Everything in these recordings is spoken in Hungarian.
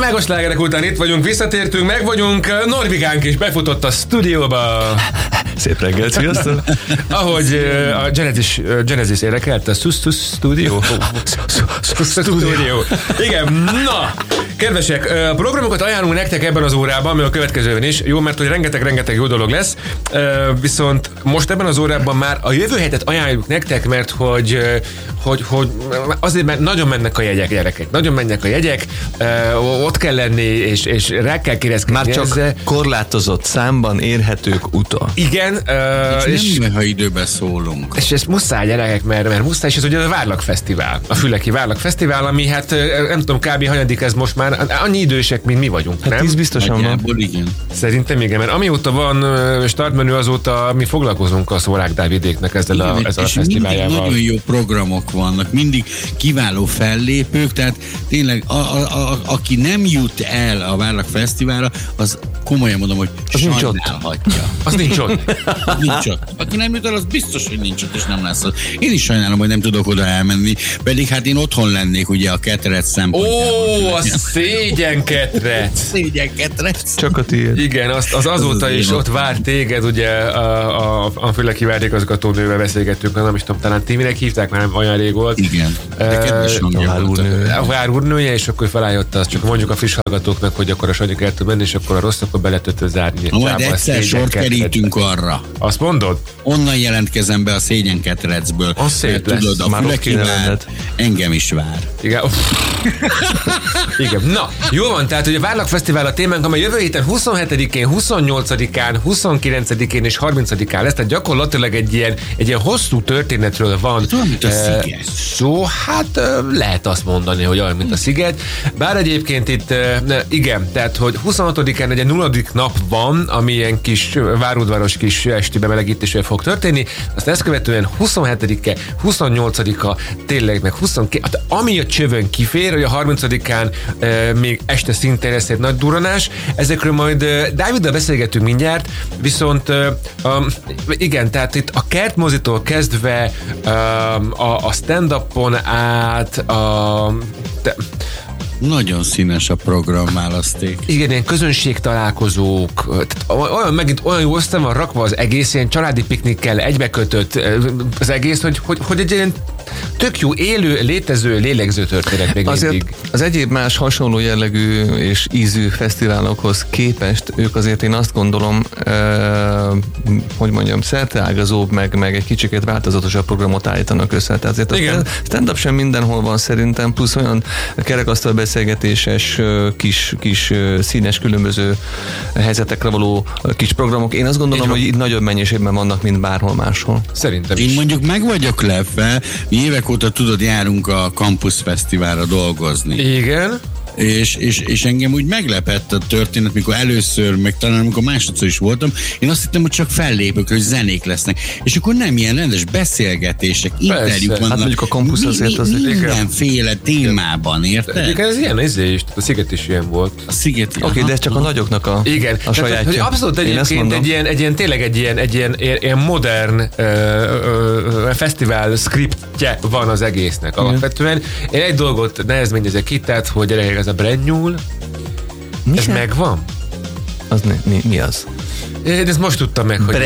mágos slágerek után itt vagyunk, visszatértünk, meg vagyunk, Norvikánk is befutott a stúdióba. Szép reggelt, sziasztok! Ahogy a Genesis énekelt, a Stúdió. Igen, na! Kedvesek, programokat ajánlunk nektek ebben az órában, ami a következőben is. Jó, mert hogy rengeteg jó dolog lesz. Viszont most ebben az órában már a jövő hetet ajánljuk nektek, mert hogy azért, mert nagyon mennek a jegyek, gyerekek. Nagyon mennek a jegyek, ott kell lenni, és rá kell kérdezni. Már csak korlátozott számban érhetők úton. Igen. És nem, ha időben szólunk. És ez muszáj, gyerekek, mert muszáj, és ez ugye a Várlak Fesztivál. A Füleki Várlak Fesztivál, ami hát nem tudom, kb. Hanyadik ez most már, annyi idősek, mint mi vagyunk, nem? 10 biztosan van. Igen. Szerintem igen, mert amióta van startmenü, azóta mi foglalkozunk a Szórákdávidéknek ezzel a fesztiváljával. Nagyon jó programok vannak, mindig kiváló fellépők, tehát tényleg aki nem jut el a Várlak Fesztiválra, az komolyan mondom, hogy sajnálhatja. Az nincs ott. Nincs ott. Aki nem jut el, az biztos, hogy nincs ott, és nem lesz ott. Én is sajnálom, hogy nem tudok oda elmenni, pedig hát én otthon lennék ugye a ketrec szempontjából. Ó, a szégyenketrec. Szégyenketrec. Csak a tiéd. Igen, az azóta is ott vár téged, ugye a Füleki Várdékozgatónővel beszélgettünk, nem is tudom, talán Timinek hívták, már nem olyan rég volt. Igen. De kedves a Vár úrnője, és akkor felálljotta azt, csak mondjuk a friss hallgatóknak, hogy akkor a Sanyi el tud menni, és akkor a rossz, akkor beletötve zárni. Majd egyszer sort kerítünk arra. Azt mondod? Onnan jelentkezem be a szégyenketrecből. Az szép lesz. Tudod, a Füleki vár engem is vár. Igen. Igen. Na, jó van, tehát hogy a Várlak Fesztivál a témánk, amely jövő héten 27-én, 28-án, 29-én és 30-án lesz, tehát gyakorlatilag egy ilyen hosszú történetről van szó, hát lehet azt mondani, hogy olyan, mint a Sziget. Bár egyébként itt, igen, tehát hogy 26-án egy 0. nap van, ami ilyen kis várudvaros kis esti bemelegítéssel fog történni, azt ezt követően 27-e, 28-a, tényleg meg 22, ami a csövön kifér, hogy a 30-án még este szintén lesz egy nagy duranás. Ezekről majd Dáviddal beszélgetünk mindjárt, viszont igen, tehát itt a kertmozitól kezdve a stand-upon át nagyon színes a programválaszték. Igen, ilyen közönségtalálkozók, megint olyan jó össze van rakva az egész, ilyen családi piknikkel egybekötött az egész, hogy egy ilyen tök jó, élő, létező, lélegző történet még azért mindig. Az egyéb más hasonló jellegű és ízű fesztiválokhoz képest ők azért én azt gondolom, hogy mondjam, szerteágazóbb, meg egy kicsikét változatosabb programot állítanak össze. Tehát azért a stand-up sem mindenhol van szerintem, plusz olyan kerekasztal beszélgetéses, kis színes különböző helyzetekre való kis programok. Én azt gondolom, hogy itt nagyobb mennyiségben vannak, mint bárhol máshol. Szerintem is. Én mondjuk meg vagyok lepve, mi évek óta tudod, járunk a Campus Fesztiválra dolgozni. Igen. És engem úgy meglepett a történet, mikor először, meg talán amikor másodszor is voltam, én azt hittem, hogy csak fellépök, hogy zenék lesznek. És akkor nem ilyen rendes beszélgetések, interjúk vannak. Hát mondjuk a Campus azért az mindenféle témában, érted? Igen, ez ilyen izé is, a Sziget is ilyen volt. A Sziget, Oké, de ez csak a nagyoknak a sajátja. Hogy abszolút egyébként egy ilyen modern fesztivál skriptje van az egésznek alapvetően. Én egy dolgot nehezményezek itt, tehát, hogy ez a Brand New, ez megvan? Az mi az? Én ezt most tudtam meg, hogy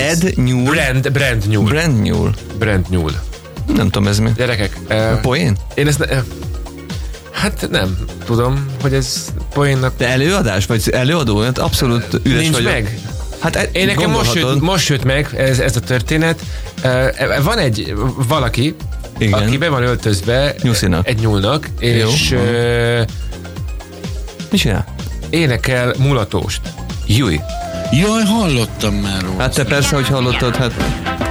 Brand New. Nem tudom, ez mi. Gyerekek. Poén? Én ezt hát nem tudom, hogy ez poénnak. De előadás? Vagy előadó? Abszolút üres nincs vagyok. meg. Hát én nekem most jött meg ez a történet. Van egy valaki, igen, aki be van öltözve egy nyúlnak, és mi csinál? Énekel mulatóst. Júj. Jaj, hallottam már róla. Hát te persze, hogy hallottad, hát